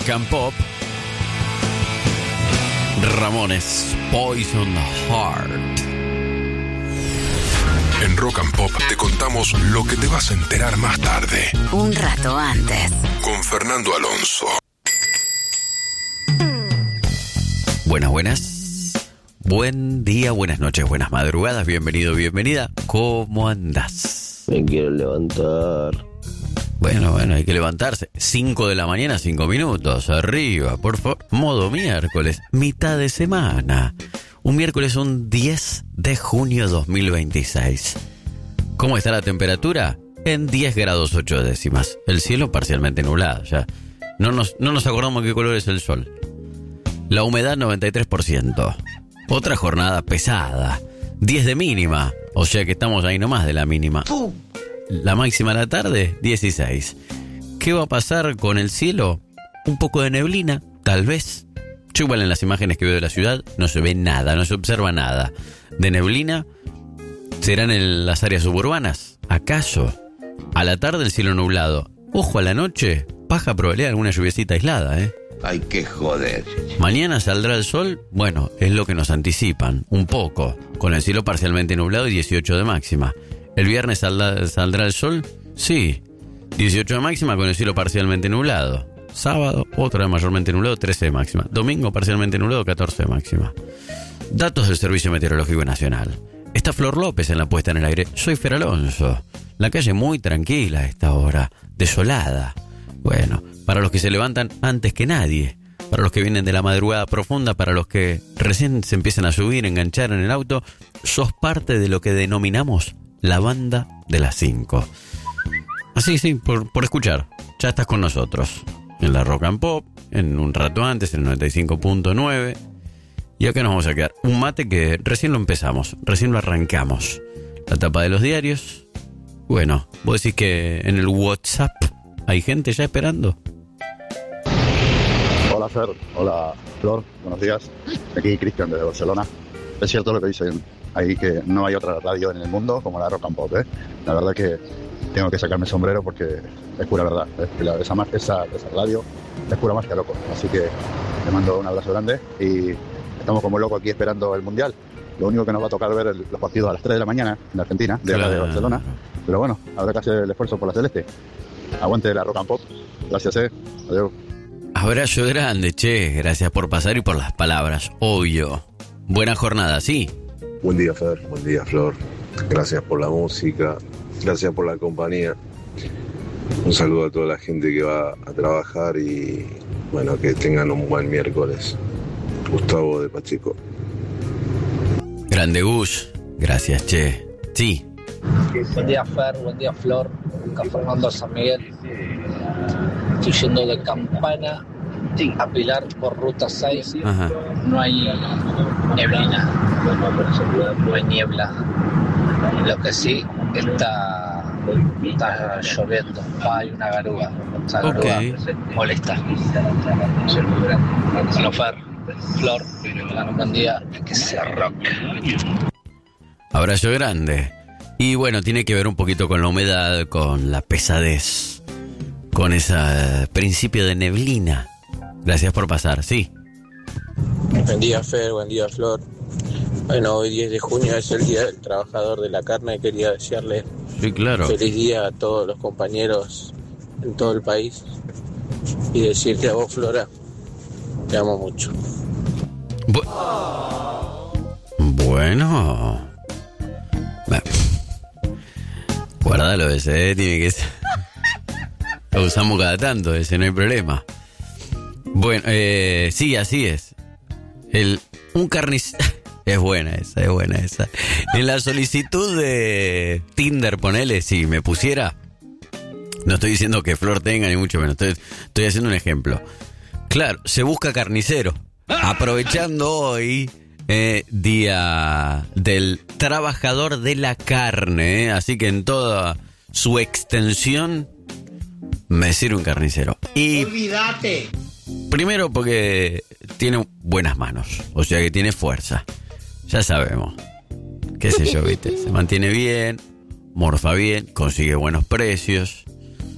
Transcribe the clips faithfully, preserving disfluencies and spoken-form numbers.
Rock and Pop. Ramones, Poison Heart. En Rock and Pop te contamos lo que te vas a enterar más tarde. Un rato antes. Con Fernando Alonso. Buenas, buenas. Buen día, buenas noches, buenas madrugadas. Bienvenido, bienvenida. ¿Cómo andás? Me quiero levantar. Bueno, bueno, hay que levantarse. cinco de la mañana, cinco minutos. Arriba, por favor. Modo miércoles, mitad de semana. Un miércoles, un diez de junio dos mil veintiséis. ¿Cómo está la temperatura? En diez grados ocho décimas. El cielo parcialmente nublado, ya. No nos, no nos acordamos qué color es el sol. La humedad noventa y tres por ciento. Otra jornada pesada. diez de mínima. O sea que estamos ahí nomás de la mínima. La máxima de la tarde, dieciséis. ¿Qué va a pasar con el cielo? Un poco de neblina, tal vez. Yo igual en las imágenes que veo de la ciudad no se ve nada, no se observa nada. De neblina, ¿serán en las áreas suburbanas? ¿Acaso? A la tarde el cielo nublado. Ojo a la noche, baja probabilidad de alguna lluviecita aislada, ¿eh? Hay que joder. Mañana saldrá el sol, bueno, es lo que nos anticipan, un poco, con el cielo parcialmente nublado y dieciocho de máxima. ¿El viernes saldrá, saldrá el sol? Sí, dieciocho de máxima con el cielo parcialmente nublado. Sábado, otra mayormente nublado, trece de máxima. Domingo, parcialmente nublado, catorce de máxima. Datos del Servicio Meteorológico Nacional. Está Flor López en la puesta en el aire. Soy Fer Alonso. La calle muy tranquila a esta hora, desolada. Bueno, para los que se levantan antes que nadie, para los que vienen de la madrugada profunda, para los que recién se empiezan a subir, enganchar en el auto, sos parte de lo que denominamos la banda de las cinco. Así, sí, por, por escuchar. Ya estás con nosotros. En la Rock and Pop, en un rato antes, en el noventa y cinco punto nueve. Y acá nos vamos a quedar. Un mate que recién lo empezamos, recién lo arrancamos. La tapa de los diarios. Bueno, vos decís que en el WhatsApp hay gente ya esperando. Hola Fer, hola Flor, buenos días. Aquí Cristian desde Barcelona. Es cierto lo que dicen ahí, que no hay otra radio en el mundo como la Rock and Pop, ¿eh? La verdad que tengo que sacarme el sombrero porque es pura verdad. Es que la, esa, esa, esa radio es pura magia, loco. Así que te mando un abrazo grande y estamos como locos aquí esperando el Mundial. Lo único que nos va a tocar ver el, los partidos a las tres de la mañana en Argentina, de acá de Barcelona. Pero bueno, habrá que hacer el esfuerzo por la celeste. Aguante la Rock and Pop. Gracias, eh. Adiós. Abrazo grande, che. Gracias por pasar y por las palabras. Obvio. Buena jornada, ¿sí? Buen día, Fer. Buen día, Flor. Gracias por la música. Gracias por la compañía. Un saludo a toda la gente que va a trabajar y, bueno, que tengan un buen miércoles. Gustavo de Pacheco. Grande Gus. Gracias, che. Sí. Buen día, Fer. Buen día, Flor. Acá Fernando San Miguel. Estoy yendo de Campana a Pilar por ruta seis. Ajá. No hay neblina. No hay niebla. Lo que sí está, está lloviendo. Hay una garúa. Esa garúa okay. Molesta. Bueno, Fer, Flor, un buen día. Que sea rock. Abrazo grande. Y bueno, tiene que ver un poquito con la humedad, con la pesadez, con ese principio de neblina. Gracias por pasar, sí. Buen día, Fer, buen día, Flor. Bueno, hoy diez de junio es el Día del Trabajador de la Carne. Quería desearle sí, claro. feliz día a todos los compañeros en todo el país. Y decirte a vos, Flora, te amo mucho. Bu- bueno... Guardalo ese, ¿eh? Tiene que ser. Lo usamos cada tanto, ese no hay problema. Bueno, eh, sí, así es. El, un carnicero. Es buena esa, es buena esa. En la solicitud de Tinder, ponele, si me pusiera. No estoy diciendo que Flor tenga, ni mucho menos. Estoy, estoy haciendo un ejemplo. Claro, se busca carnicero. Aprovechando hoy. Eh, día del trabajador de la carne, ¿eh? Así que en toda su extensión me sirve un carnicero. Y olvídate. Primero porque tiene buenas manos, o sea que tiene fuerza. Ya sabemos. Qué sé yo, viste. Se mantiene bien, morfa bien, consigue buenos precios.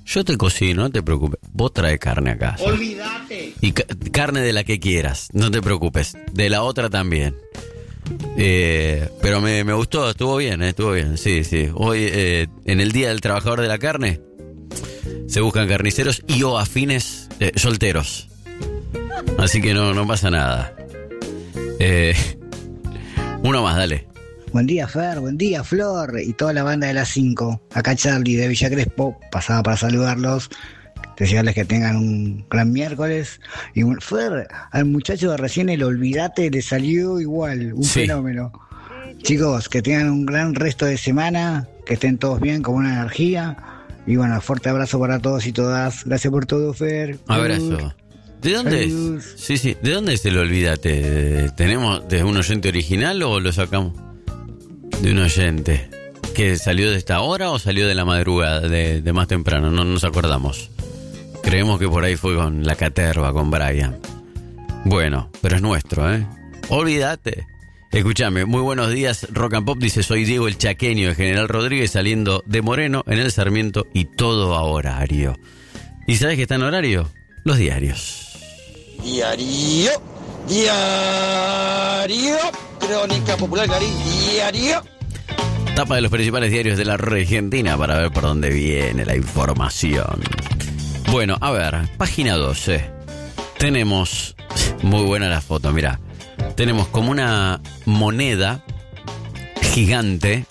Yo te cocino, no te preocupes. Vos trae carne a casa. Olvídate. Y ca- carne de la que quieras, no te preocupes. De la otra también. Eh, pero me, me gustó, estuvo bien, eh, estuvo bien. Sí, sí. Hoy, eh, en el Día del Trabajador de la Carne, se buscan carniceros y o afines eh, solteros. Así que no, no pasa nada. Eh, uno más, dale. Buen día, Fer, buen día, Flor y toda la banda de las cinco. Acá Charlie de Villa Crespo, pasaba para saludarlos, desearles que tengan un gran miércoles. Y un- Fer, al muchacho de recién el Olvídate le salió igual, un Sí. fenómeno. Chicos, que tengan un gran resto de semana, que estén todos bien, con buena energía. Y bueno, fuerte abrazo para todos y todas. Gracias por todo, Fer. Abrazo. ¿De dónde Saludos. es? Sí, sí. ¿De dónde es el Olvídate? ¿Tenemos de un oyente original o lo sacamos de un oyente? ¿Que salió de esta hora o salió de la madrugada, de, de más temprano? No nos acordamos. Creemos que por ahí fue con la caterva, con Brian. Bueno, pero es nuestro, ¿eh? Olvídate. Escúchame, muy buenos días, Rock and Pop. Dice, soy Diego el Chaqueño de General Rodríguez, saliendo de Moreno en el Sarmiento y todo a horario. ¿Y sabes qué está en horario? Los diarios. Diario. Diario. Crónica Popular Garín. Diario. Tapa de los principales diarios de la Argentina para ver por dónde viene la información. Bueno, a ver, página doce. Tenemos, muy buena la foto, mirá. Tenemos como una moneda gigante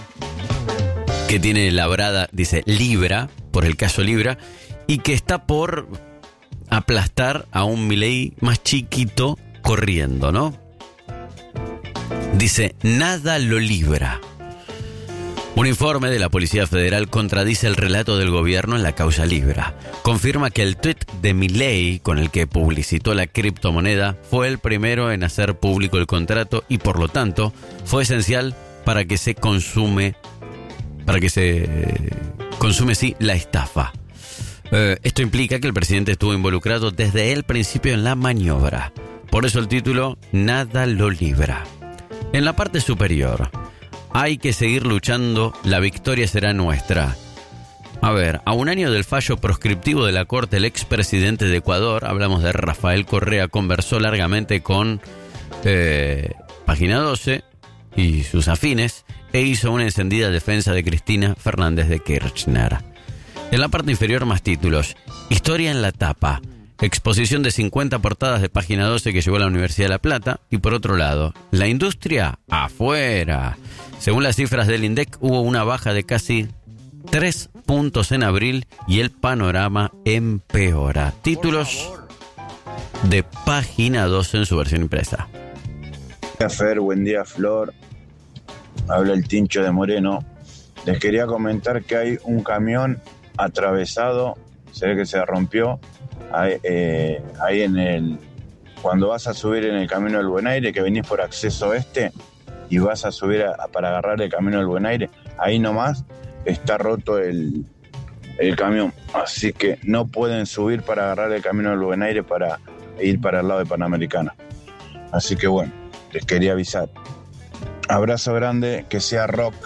que tiene labrada, dice Libra, por el caso Libra, y que está por aplastar a un Milei más chiquito corriendo, ¿no? Dice, nada lo libra. Un informe de la Policía Federal contradice el relato del gobierno en la causa Libra. Confirma que el tuit de Milei, con el que publicitó la criptomoneda, fue el primero en hacer público el contrato y, por lo tanto, fue esencial para que se consume, para que se eh, consume, sí, la estafa. Eh, esto implica que el presidente estuvo involucrado desde el principio en la maniobra. Por eso el título, Nada lo libra. En la parte superior, hay que seguir luchando, la victoria será nuestra. A ver, a un año del fallo proscriptivo de la Corte, el expresidente de Ecuador, hablamos de Rafael Correa, conversó largamente con eh, Página doce y sus afines e hizo una encendida defensa de Cristina Fernández de Kirchner. En la parte inferior más títulos. Historia en la tapa. Exposición de cincuenta portadas de Página doce que llevó a la Universidad de La Plata. Y por otro lado, la industria afuera. Según las cifras del INDEC, hubo una baja de casi tres puntos en abril y el panorama empeora. Títulos de Página doce en su versión impresa. Buen día, Fer, buen día, Flor. Habla el Tincho de Moreno. Les quería comentar que hay un camión atravesado, se ve que se rompió, ahí, eh, ahí en el... Cuando vas a subir en el Camino del Buen Aire, que venís por acceso este y vas a subir a, para agarrar el Camino del Buen Aire, ahí nomás está roto el, el camión. Así que no pueden subir para agarrar el Camino del Buen Aire para ir para el lado de Panamericana. Así que bueno, les quería avisar. Abrazo grande, que sea rock.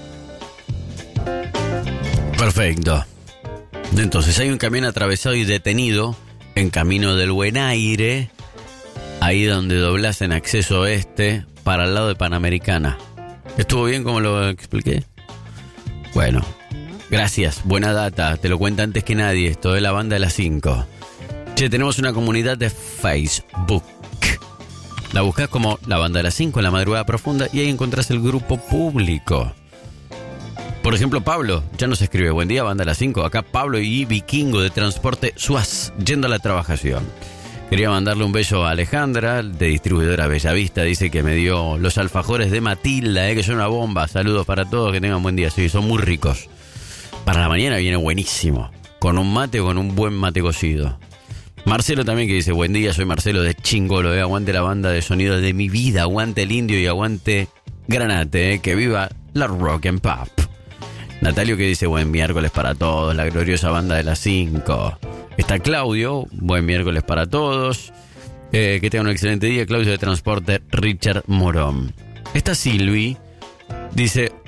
Perfecto. Entonces hay un camión atravesado y detenido en Camino del Buen Aire, ahí donde doblas en acceso oeste para el lado de Panamericana. ¿Estuvo bien como lo expliqué? Bueno, gracias, buena data, te lo cuenta antes que nadie, esto de la banda de las cinco. Che, tenemos una comunidad de Facebook. La buscás como la banda de las cinco en la madrugada profunda y ahí encontrás el grupo público. Por ejemplo, Pablo ya nos escribe, buen día, banda de las cinco. Acá Pablo y Vikingo de Transporte Suaz, yendo a la trabajación. Quería mandarle un beso a Alejandra, de distribuidora Bellavista. Dice que me dio los alfajores de Matilda, eh, que son una bomba. Saludos para todos, que tengan buen día. Sí, son muy ricos. Para la mañana viene buenísimo. Con un mate o con un buen mate cocido. Marcelo también que dice, buen día, soy Marcelo de Chingolo. Eh, aguante la banda de sonido de mi vida. Aguante el indio y aguante Granate. Eh, que viva la rock and pop. Natalio que dice, buen miércoles para todos, la gloriosa banda de las cinco. Está Claudio, buen miércoles para todos. Eh, que tengan un excelente día, Claudio de Transporte Richard Morón. Está Silvi, dice,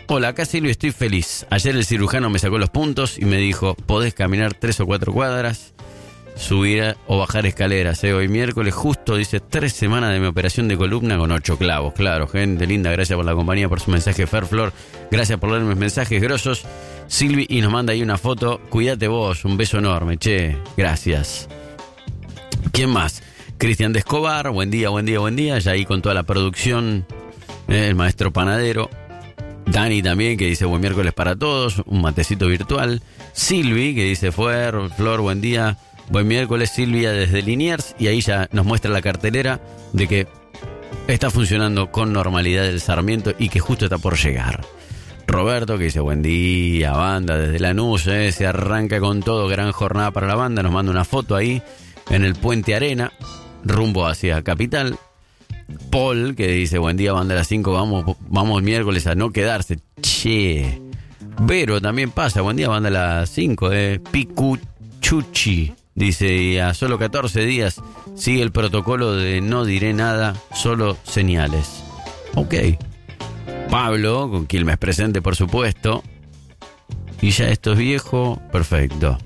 Hola, acá Silvio, estoy feliz. Ayer el cirujano me sacó los puntos y me dijo, podés caminar tres o cuatro cuadras, subir o bajar escaleras. ¿eh? Hoy miércoles justo, dice, tres semanas de mi operación de columna con ocho clavos. Claro, gente linda, gracias por la compañía, por su mensaje, Fer Flor. Gracias por leer mis mensajes grosos. Silvi, y nos manda ahí una foto. Cuídate vos, un beso enorme, che. Gracias. ¿Quién más? Cristian de Escobar, buen día, buen día, buen día. Ya ahí con toda la producción, eh, el maestro panadero. Dani también, que dice buen miércoles para todos, un matecito virtual. Silvi, que dice Fer, Flor, buen día, buen miércoles. Silvia desde Liniers, y ahí ya nos muestra la cartelera de que está funcionando con normalidad el Sarmiento y que justo está por llegar. Roberto, que dice buen día, banda desde Lanús, eh, se arranca con todo, gran jornada para la banda, nos manda una foto ahí en el Puente Arena, rumbo hacia Capital. Paul, que dice buen día, banda de las cinco, vamos, vamos miércoles a no quedarse. Che. Vero también pasa, buen día, banda de las cinco, eh. Picuchuchi, dice, y a solo catorce días sigue el protocolo de no diré nada, solo señales. Ok. Pablo, con Quilmes presente, por supuesto. Y ya esto es viejo, perfecto.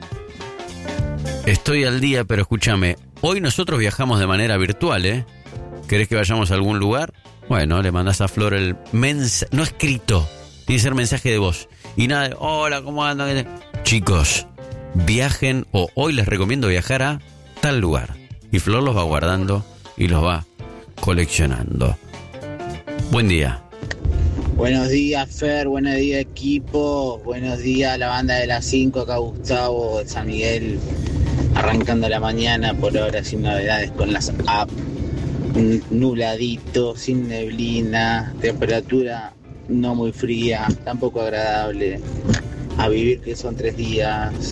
Estoy al día, pero escúchame, hoy nosotros viajamos de manera virtual, ¿eh? ¿Querés que vayamos a algún lugar? Bueno, le mandás a Flor el mensaje, no escrito, tiene que ser mensaje de voz. Y nada de, hola, ¿cómo andan? Chicos, viajen, o hoy les recomiendo viajar a tal lugar. Y Flor los va guardando y los va coleccionando. Buen día. Buenos días, Fer, buenos días, equipo, buenos días a la banda de las cinco, acá Gustavo de San Miguel, arrancando la mañana por ahora sin novedades con las apps. Nubladito, sin neblina, temperatura no muy fría, tampoco agradable. A vivir que son tres días.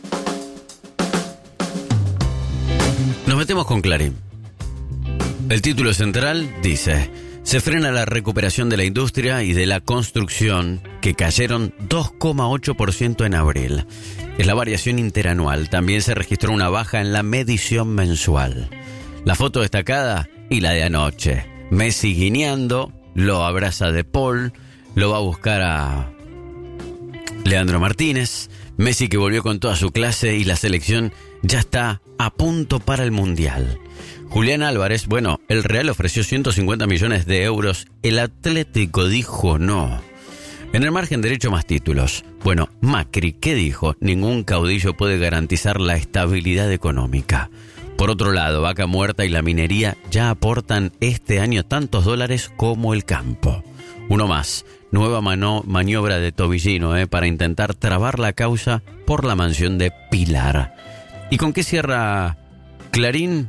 Nos metemos con Clarín. El título central dice: se frena la recuperación de la industria y de la construcción, que cayeron dos coma ocho por ciento en abril. Es la variación interanual. También se registró una baja en la medición mensual. La foto destacada y la de anoche. Messi guiñando, lo abraza De Paul, lo va a buscar a Leandro Martínez. Messi, que volvió con toda su clase, y la selección ya está a punto para el Mundial. Julián Álvarez, bueno, el Real ofreció ciento cincuenta millones de euros, el Atlético dijo no. En el margen derecho, más títulos. Bueno, Macri, ¿qué dijo? Ningún caudillo puede garantizar la estabilidad económica. Por otro lado, Vaca Muerta y la minería ya aportan este año tantos dólares como el campo. Uno más, nueva mano, maniobra de Tobillino eh, para intentar trabar la causa por la mansión de Pilar. ¿Y con qué cierra Clarín?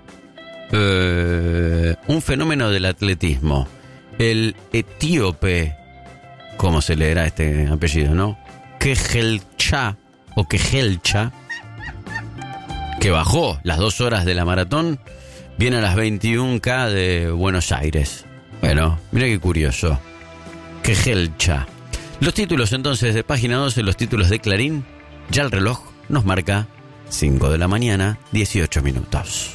Eh, un fenómeno del atletismo. El etíope, ¿cómo se leerá este apellido, no? Kejelcha o Kejelcha, que bajó las dos horas de la maratón, viene a las veintiún kilómetros de Buenos Aires. Bueno, mira qué curioso. Kejelcha. Los títulos entonces de página doce, los títulos de Clarín. Ya el reloj nos marca cinco de la mañana, dieciocho minutos.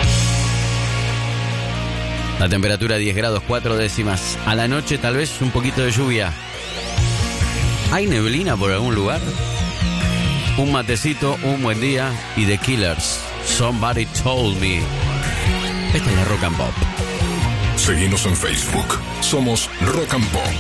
La temperatura diez grados, cuatro décimas. A la noche tal vez un poquito de lluvia. ¿Hay neblina por algún lugar? Un matecito, un buen día y The Killers, Somebody Told Me. Esta es la Rock and Pop. Seguinos en Facebook. Somos Rock and Pop.